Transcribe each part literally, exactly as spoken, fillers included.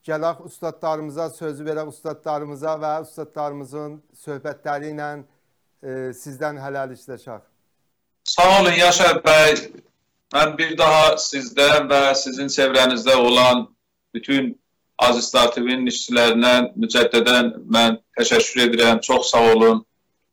gələk ustadlarımıza, sözü verək ustadlarımıza və ustadlarımızın söhbətləri ilə e, sizdən hələlikləşək. Sağ olun Yaşar bəy. Mən bir daha sizdən və sizin çevrənizdə olan bütün Aziz Star T V-nin işçilərinə mücəddədən mən təşəkkür edirəm. Çox sağ olun.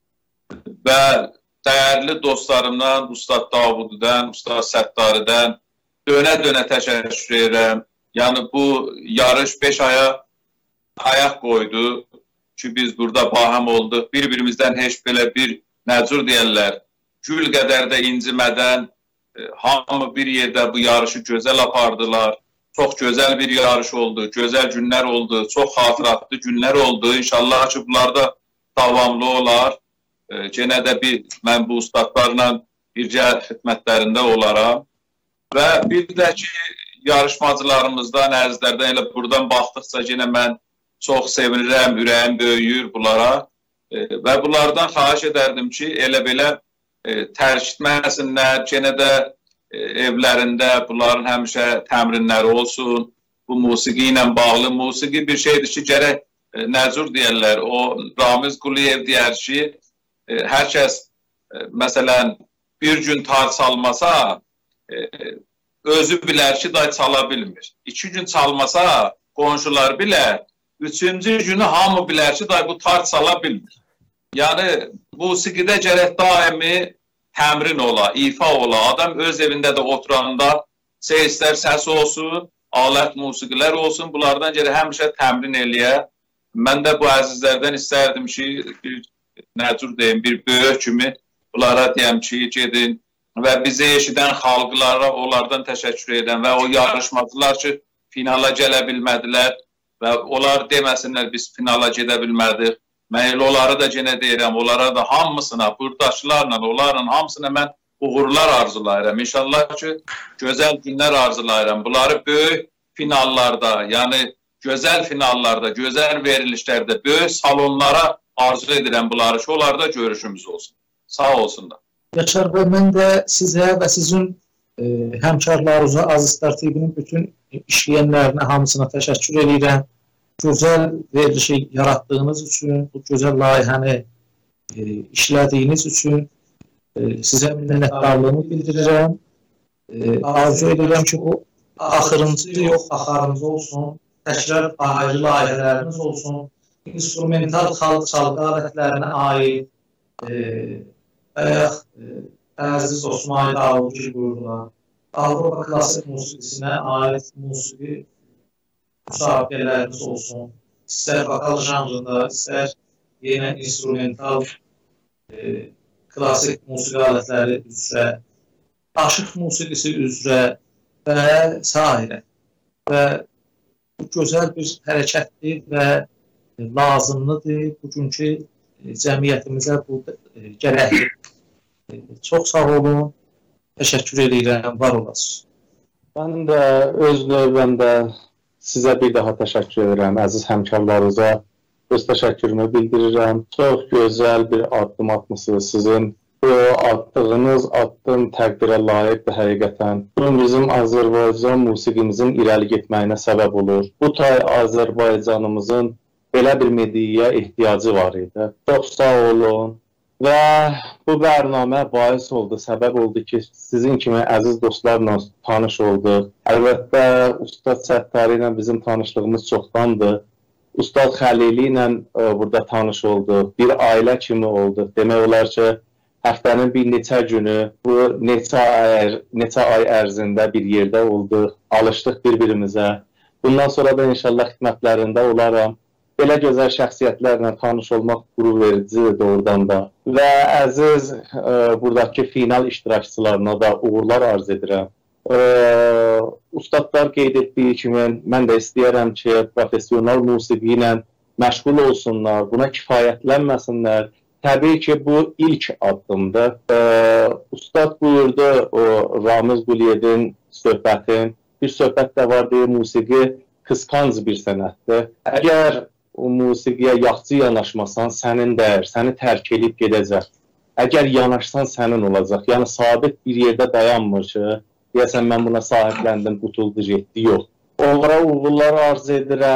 Və dəyərli dostlarımdan, Ustad Davududan, Ustad Səttaridən dönə-dönə təşəkkür edirəm. Yəni bu yarış beş aya ayaq qoydu ki, biz burada baham olduq. Bir-birimizdən heç belə bir nəcür deyərlər, gül qədər də incimədən e, hamı bir yerdə bu yarışı gözəl apardılar. Çox gözəl bir yarış oldu, gözəl günlər oldu, çox xatıratlı günlər oldu. İnşallah ki, bunlar da davamlı olar. E, Genə də bir, mən bu ustadlarla bircə xidmətlərində olaram. Və bir də ki, yarışmacılarımızdan, əzizlərdən elə buradan baxdıqca yenə mən çox sevinirəm, ürəyim böyüyür bunlara. E, və bunlardan xahiş edərdim ki, elə belə e, tərkitməsinlər, yenə də e, evlərində bunların həmişə təmrinləri olsun. Bu musiqi ilə bağlı, musiqi bir şeydir ki, gərək e, nəcür deyərlər, o Ramiz Quliyev deyər ki, e, hər kəs, e, məsələn, bir gün tar çalmasa, e, özü bilər ki, day çala bilmir. İki gün çalmasa, qonşular bilər. Üçüncü günü hamı bilər ki, day bu tar çala bilmir. Yəni, musiqidə gərək daimi təmrin ola, ifa ola. Adam öz evində də oturanda seslər, səs olsun, alət musiqilər olsun. Bunlardan gərək həmişə təmrin eləyə. Mən də bu əzizlərdən istərdim ki, bir nəcür deyim, bir böyük kimi bunlara deyəm ki, gedin. Və bizi eşidən xalqlara onlardan təşəkkür edən və o yarışmacılar ki, finala gələ bilmədilər və onlar deməsinlər, biz finala gedə bilmədik. Mən elə onları da yenə deyirəm, onlara da hamısına, buradakılarla, onların hamısına mən uğurlar arzulayıram. İnşallah ki, gözəl günlər arzulayıram. Bunları böyük finallarda, yəni gözəl finallarda, gözəl verilişlərdə, böyük salonlara arzu edirəm bunları ki, onlarda görüşümüz olsun. Sağ olsunlar. Yaşar bəy, mən də sizə və sizin e, həmkarlarınıza, Aziz Star T V-nin bütün işləyənlərinə hamısına təşəkkür edirəm. Gözəl verilişi yaratdığınız üçün, bu gözəl layihəni e, işlədiyiniz üçün e, sizə minnətdarlığımı bildirirəm. E, arzu edirəm ki, bu axırıncı yox, axarıncı olsun, təkrar ayrı layihələriniz olsun, instrumental xalq çalğı alətlərinə aid e, Bayaq əziz Osman Davudji buyurdular. Avropa klasik musiqisinə aid musiqi müsabiqələrimiz olsun. İstər vokal janrında, istər yenə instrumental e, klasik musiqi alətləri üzrə, aşıq musiqisi üzrə və s. Və bu gözəl bir hərəkətdir və lazımlıdır. Bugünkü cəmiyyətimizə bu gərəkdir. Çox sağ olun, təşəkkür edirəm, var olasınız. Mən də öz növbəmdə sizə bir daha təşəkkür edirəm, əziz həmkarlarınıza öz təşəkkürümü bildirirəm. Çox gözəl bir addım atmışsınız sizin. Bu attığınız addım təqdirə layiqdir həqiqətən. Bu bizim Azərbaycan musiqimizin irəli getməyinə səbəb olur. Bu tay Azərbaycanımızın belə bir mediaya ehtiyacı var idi. Çox sağ olun. Və bu bərnamə bais oldu, səbəb oldu ki, sizin kimi əziz dostlarla tanış olduq. Əlbəttə, Ustad Səttari ilə bizim tanışlığımız çoxdandır. Ustad Xəlili ilə e, burada tanış olduq, bir ailə kimi olduq. Demək olar ki, həftənin bir neçə günü, bu neçə ay, neçə ay ərzində bir yerdə olduq, alışdıq bir-birimizə. Bundan sonra da inşallah xidmətlərində olaram. Belə gözəl şəxsiyyətlərlə tanış olmaq qürur vericidir doğrudan da. Və əziz e, buradakı final iştirakçılarına da uğurlar arz edirəm. E, ustadlar qeyd etdiyi kimi, mən də istəyərəm ki, profesional musiqi ilə məşğul olsunlar, buna kifayətlənməsinlər. Təbii ki, bu ilk addımdır. E, Ustad buyurdu o Ramiz Quliyevin söhbətin. Bir söhbət də var deyə, musiqi qısqanc bir sənətdir. Əgər o musiqiyə yaxşı yanaşmasan, sənin dəyər, səni tərk edib gedəcək. Əgər yanaşsan, sənin olacaq. Yəni, sabit bir yerdə dayanmır ki, deyəsən, mən buna sahibləndim, qutuldu, getdi, yox. Onlara uğurlar arz edirəm.